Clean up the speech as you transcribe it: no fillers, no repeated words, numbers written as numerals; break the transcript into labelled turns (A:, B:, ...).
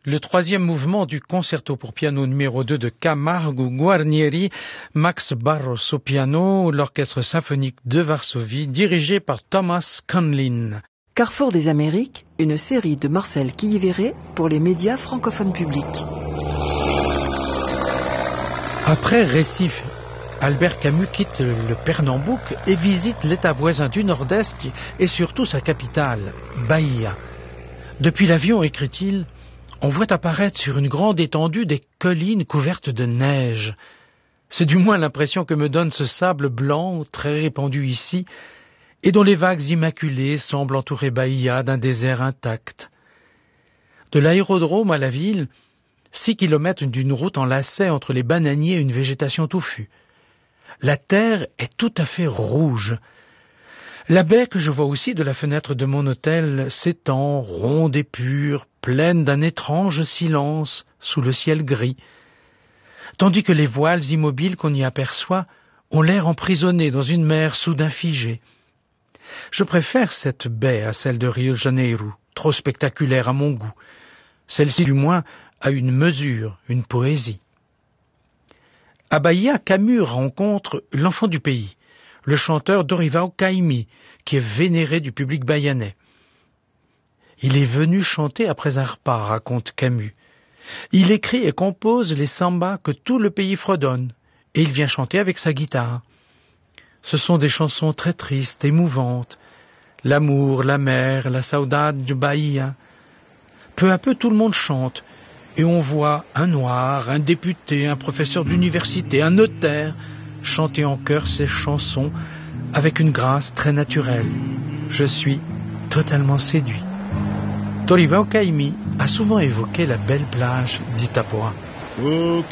A: Le troisième mouvement du concerto pour piano numéro 2 de Camargo Guarnieri, Max Barros au piano, l'orchestre symphonique de Varsovie, dirigé par Thomas Conlin.
B: Carrefour des Amériques, une série de Marcel Quilliveré pour les médias francophones publics.
A: Après Recife, Albert Camus quitte le Pernambouc et visite l'État voisin du Nord-Est et surtout sa capitale, Bahia. Depuis l'avion, écrit-il, on voit apparaître sur une grande étendue des collines couvertes de neige. C'est du moins l'impression que me donne ce sable blanc, très répandu ici, et dont les vagues immaculées semblent entourer Bahia d'un désert intact. De l'aérodrome à la ville, 6 kilomètres d'une route en lacet entre les bananiers et une végétation touffue. La terre est tout à fait rouge. La baie que je vois aussi de la fenêtre de mon hôtel s'étend, ronde et pure, pleine d'un étrange silence sous le ciel gris, tandis que les voiles immobiles qu'on y aperçoit ont l'air emprisonnés dans une mer soudain figée. Je préfère cette baie à celle de Rio de Janeiro, trop spectaculaire à mon goût. Celle-ci, du moins, a une mesure, une poésie. À Bahia, Camus rencontre l'enfant du pays, le chanteur Dorival Caymmi, qui est vénéré du public bahianais. Il est venu chanter après un repas, raconte Camus. Il écrit et compose les sambas que tout le pays fredonne, et il vient chanter avec sa guitare. Ce sont des chansons très tristes, émouvantes. L'amour, la mer, la saudade de Bahia. Peu à peu, tout le monde chante, et on voit un noir, un député, un professeur d'université, un notaire, chanter en chœur ces chansons avec une grâce très naturelle. Je suis totalement séduit. Dorival Caymmi a souvent évoqué la belle plage d'Itapoa.
C: O